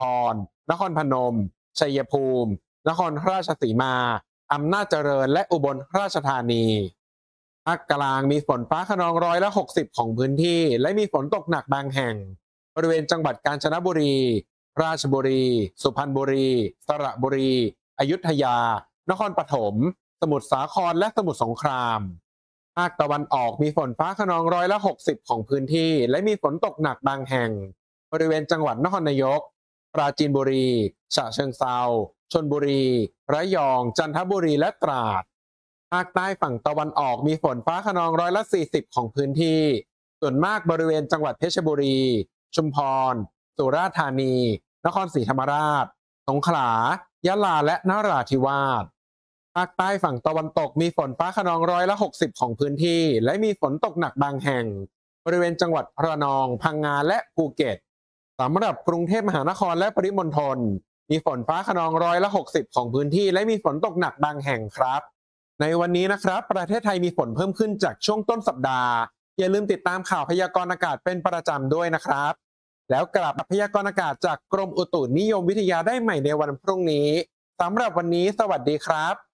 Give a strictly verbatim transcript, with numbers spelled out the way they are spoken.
พรนครพนมชัยภูมินครราชสีมาอำนาจเจริญและอุบลราชธานีภาคกลางมีฝนฟ้าคะนองร้อยละหกสิบของพื้นที่และมีฝนตกหนักบางแห่งบริเวณจังหวัดกาญจนบุรีราชบุรีสุพรรณบุรีสระบุรีอยุธยานครปฐมสมุทรสาครและสมุทรสงครามภาคตะวันออกมีฝนฟ้าคะนองร้อยละหกสิบของพื้นที่และมีฝนตกหนักบางแห่งบริเวณจังหวัดนครนายกปราจีนบุรีฉะเชิงเทราชลบุรีระยองจันทบุรีและตราดภาคใต้ฝั่งตะวันออกมีฝนฟ้าคะนองร้อยละสี่สิบของพื้นที่ส่วนมากบริเวณจังหวัดเพชรบุรีชุมพรสุราษฎร์ธานีนครศรีธรรมราชสงขลายะลาและนราธิวาสภาคใต้ฝั่งตะวันตกมีฝนฟ้าคะนองร้อยละหกสิบของพื้นที่และมีฝนตกหนักบางแห่งบริเวณจังหวัดระนองพังงาและภูเก็ตสำหรับกรุงเทพมหานครและปริมณฑลมีฝนฟ้าคะนองร้อยละหกสิบของพื้นที่และมีฝนตกหนักบางแห่งครับในวันนี้นะครับประเทศไทยมีฝนเพิ่มขึ้นจากช่วงต้นสัปดาห์อย่าลืมติดตามข่าวพยากรณ์อากาศเป็นประจำด้วยนะครับแล้วกลับมาพยากรณ์อากาศจากกรมอุตุนิยมวิทยาได้ใหม่ในวันพรุ่งนี้สำหรับวันนี้สวัสดีครับ